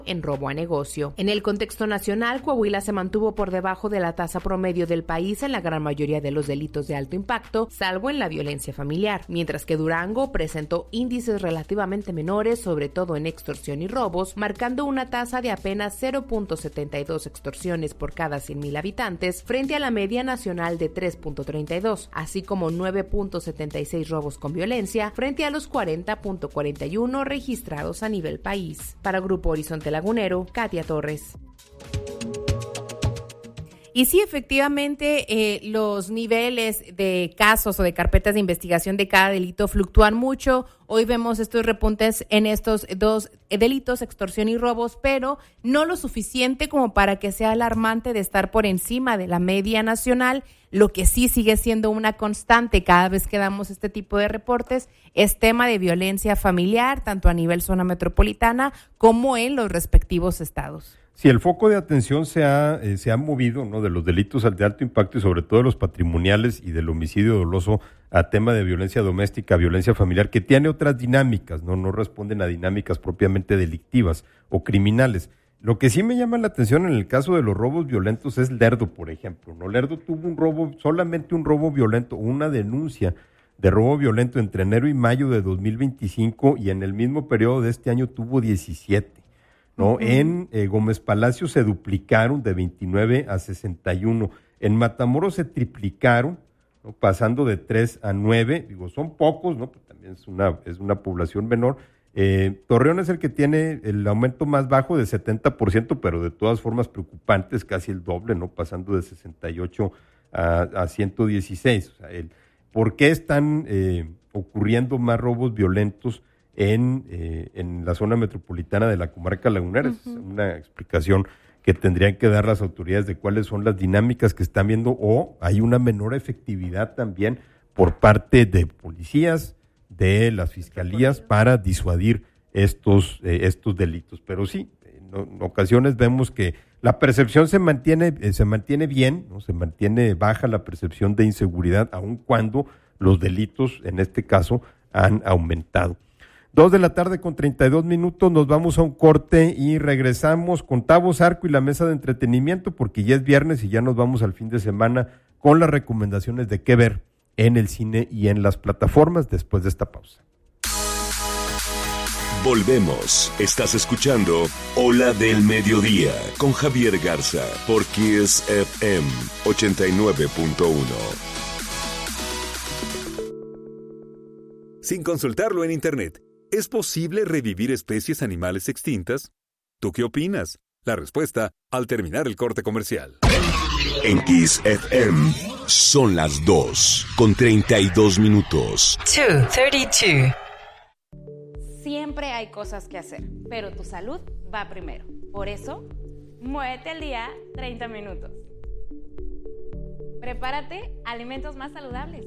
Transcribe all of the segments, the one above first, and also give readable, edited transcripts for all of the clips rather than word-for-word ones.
en robo a negocio. En el contexto nacional, Coahuila se mantuvo por debajo de la tasa promedio del país en la gran mayoría de los delitos de alto impacto, salvo en la violencia familiar, mientras que Durango presentó índices relativamente menores, sobre todo en extorsión y robos, marcando una tasa de apenas 0.72 extorsiones por cada 100,000 habitantes, frente a la media nacional de 3.32, así como 9.76 robos con violencia, frente a los 40.41 registrados a nivel país. Para Grupo Horizonte Lagunero, Katia Torres. Y sí, efectivamente, los niveles de casos o de carpetas de investigación de cada delito fluctúan mucho. Hoy vemos estos repuntes en estos dos delitos, extorsión y robos, pero no lo suficiente como para que sea alarmante de estar por encima de la media nacional. Lo que sí sigue siendo una constante cada vez que damos este tipo de reportes es tema de violencia familiar, tanto a nivel zona metropolitana como en los respectivos estados. Sí, el foco de atención se ha movido, ¿no?, de los delitos de alto impacto y sobre todo de los patrimoniales y del homicidio doloso a tema de violencia doméstica, violencia familiar, que tiene otras dinámicas, no responden a dinámicas propiamente delictivas o criminales. Lo que sí me llama la atención en el caso de los robos violentos es Lerdo, por ejemplo, ¿no? Lerdo tuvo solamente un robo violento, una denuncia de robo violento entre enero y mayo de 2025 y en el mismo periodo de este año tuvo 17. ¿No? Uh-huh. En Gómez Palacio se duplicaron de 29 a 61. En Matamoros se triplicaron, ¿no?, pasando de 3 a 9. Digo, son pocos, ¿no? Pero también es una población menor. Torreón es el que tiene el aumento más bajo de 70%, pero de todas formas preocupante, es casi el doble, ¿no? Pasando de 68 a 116. O sea, ¿por qué están ocurriendo más robos violentos en la zona metropolitana de la comarca lagunera? Uh-huh. Es una explicación que tendrían que dar las autoridades de cuáles son las dinámicas que están viendo, o hay una menor efectividad también por parte de policías, de las fiscalías para disuadir estos delitos. Pero sí, en ocasiones vemos que la percepción se mantiene bien, ¿no? Se mantiene baja la percepción de inseguridad, aun cuando los delitos, en este caso, han aumentado. 2:32 p.m, nos vamos a un corte y regresamos con Tavo Zarco y la mesa de entretenimiento, porque ya es viernes y ya nos vamos al fin de semana con las recomendaciones de qué ver en el cine y en las plataformas después de esta pausa. Volvemos. Estás escuchando Ola del Mediodía con Javier Garza por Kiss FM 89.1. Sin consultarlo en internet, ¿es posible revivir especies animales extintas? ¿Tú qué opinas? La respuesta al terminar el corte comercial. En Kiss FM son las 2:32 p.m. 2:32. Siempre hay cosas que hacer, pero tu salud va primero. Por eso, muévete al día 30 minutos. Prepárate alimentos más saludables.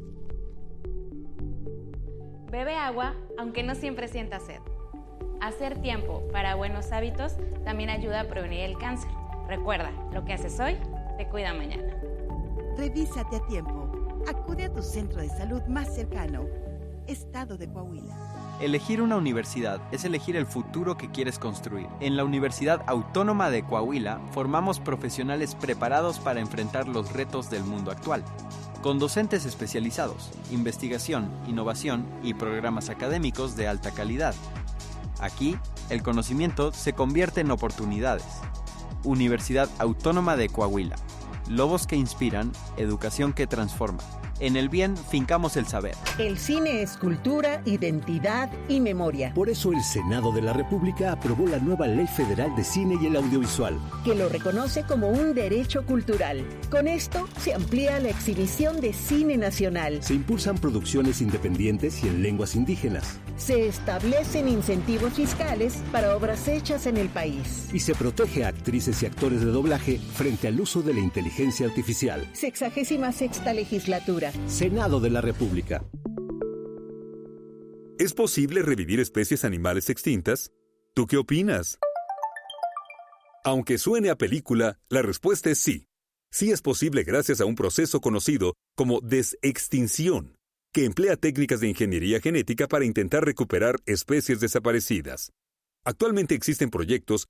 Bebe agua, aunque no siempre sientas sed. Hacer tiempo para buenos hábitos también ayuda a prevenir el cáncer. Recuerda, lo que haces hoy te cuida mañana. Revísate a tiempo. Acude a tu centro de salud más cercano. Estado de Coahuila. Elegir una universidad es elegir el futuro que quieres construir. En la Universidad Autónoma de Coahuila formamos profesionales preparados para enfrentar los retos del mundo actual. Con docentes especializados, investigación, innovación y programas académicos de alta calidad. Aquí, el conocimiento se convierte en oportunidades. Universidad Autónoma de Coahuila. Lobos que inspiran, educación que transforma. En el bien, fincamos el saber. El cine es cultura, identidad y memoria. Por eso el Senado de la República aprobó la nueva Ley Federal de Cine y el Audiovisual, que lo reconoce como un derecho cultural. Con esto se amplía la exhibición de cine nacional. Se impulsan producciones independientes y en lenguas indígenas. Se establecen incentivos fiscales para obras hechas en el país. Y se protege a actrices y actores de doblaje frente al uso de la inteligencia artificial. 66ª legislatura. Senado de la República. ¿Es posible revivir especies animales extintas? ¿Tú qué opinas? Aunque suene a película, la respuesta es sí. Sí es posible gracias a un proceso conocido como desextinción, que emplea técnicas de ingeniería genética para intentar recuperar especies desaparecidas. Actualmente existen proyectos